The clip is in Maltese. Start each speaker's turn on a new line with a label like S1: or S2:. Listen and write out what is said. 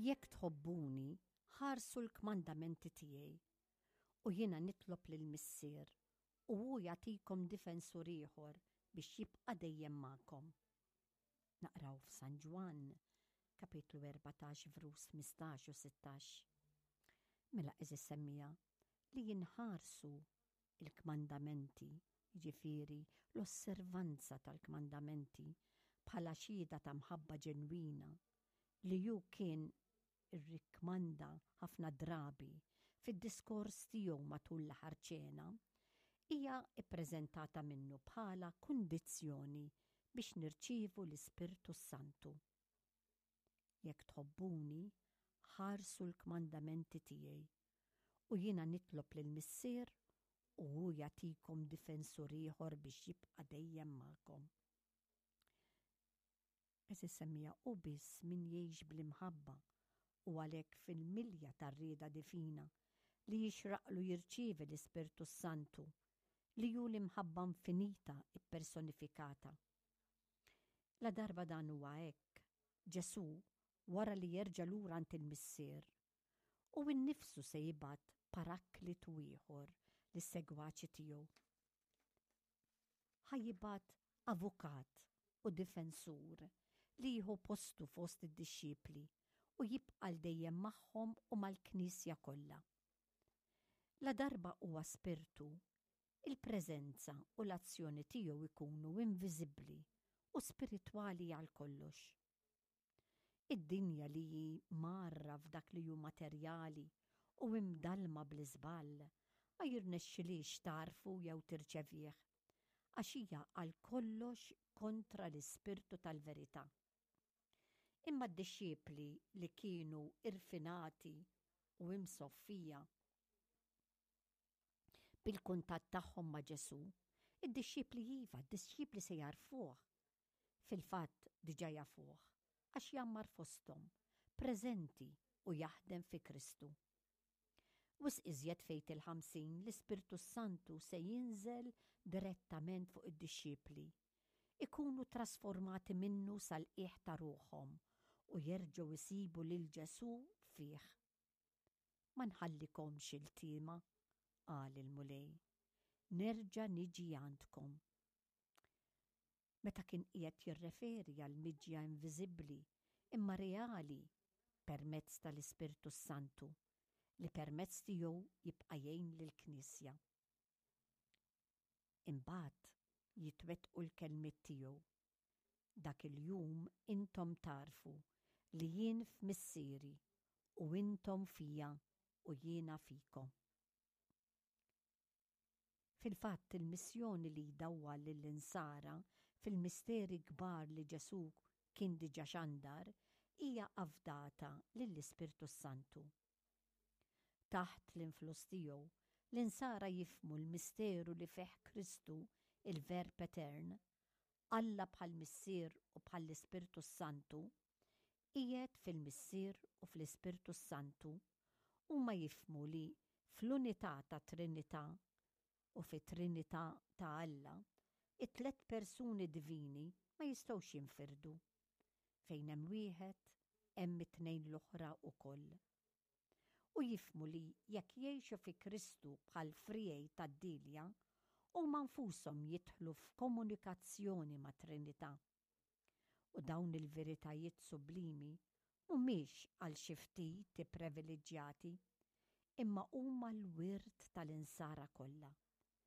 S1: Jekk tħobbuni, ħarsu l-kmandamenti tiegħi, u jiena nitlob lill-Missier u hu jagħtikom difensur ieħor biex jibqa' dejjem magħkom. Naqraw f'San Ġwan, kapitlu 14, verus 15 u 16. Mela eżis semmija li jinħarsu il-kmandamenti, jiġifieri l-osservanza tal-kmandamenti bħala xhieda ta' mħabba ġenwina li ju kien irrikmanda ħafna drabi fid-diskors tiegħu matul l-aħħar ċena, hija ppreżentata minnu bħala kundizzjoni biex nirċievu l-Ispirtu Santu. Jekk tħobbuni, ħarsu l-kmandamenti tiegħi u jiena nitlob lill-Missier u hu jagħtikom difensur ieħor biex jibqa' dejjem magħkom. Eżis semmija u biss min jgħix bl-imħabba u għalhekk fil-milja tar-rieda divina li jixraqlu jirċievi l-Ispirtu Santu li hu l-imħabba infinita ippersonifikata. La darba dan huwa hekk, Ġesu wara li jerġa' lura ant il-Missier u innifsu se jibgħat paraklitu ieħor lis-segwaċi tiegħu. Ħajjibgħat avukat u difensur li jieħu postu fost id-dixxipli u jibqa' dejjem magħhom u mal-Knisja kollha. La darba huwa Spirtu, il-preżenza u l-azzjoni tiegħu jkunu inviżibbli u spiritwali għal kollox. Id-dinja li hi marra f'dak li hu materjali u imdalma bl-iżball ma jirnexxilix tarfu jew tirċevih għax hija għal kollox kontra l-Ispirtu tal-verità. Imma d-dixxiepli li kienu irfinati u imsoffija bil-kuntatt tagħhom ma' Ġesu, id-dixxiepli d-dixxiepli se jarfuh. Fil-fatt diġà jafuh għax jammar fosthom, preżenti u jaħdem fi Kristu. Wisq iżjed fejt il-50 l-Ispirtu Santu se jinżel direttament fuq id-dixxiepli, ikunu trasformati minnu sal-qiegħ ta' ruħhom u jerġgħu jsibu lil Ġesu fih. Ma nħallikomx il-tiema, qal il-mulej, nerġa' niġi għandkom. Meta kien qiegħed jirreferi għal miġja inviżibbli imma reali permezz tal-Ispirtu Santu li permezz tiegħu jibqa' jgħin lill-Knisja. Imbagħad jitwettqu l-kelmiet tiegħu. Dak il-jum intom tarfu li jien f'Missieri u intom fija u jiena fikom. Fil-fatt il-missjoni li jdawwa lill-insara fil-misteri kbar li Ġesu kien diġà xandar hija affdata lill-Ispirtu Santu. Taħt l-influss tiegħu l-insara jifhmu l-misteru li fih Kristu il-Verb Etern, Alla bħal-Missier u bħall-Ispirtu Santu, qiegħed fil-Missier u fl-Ispirtu Santu huma jifhmu li fl-unità ta' Trinità u fit-Trinità ta' Alla it-tlet persuni divini ma jistgħux jinfirdu. Fejn hemm wieħed hemm it-tnejn l-oħra wkoll. U jifhmu li jekk jgħixu fi Kristu bħal friej tad-dilja huma nfushom jidħlu f'komunikazzjoni ma' Trinità. U dawn il-veritajiet sublimi mhumiex għal xi ftit privileġġjati, imma huma l-wirt tal-insara kollha.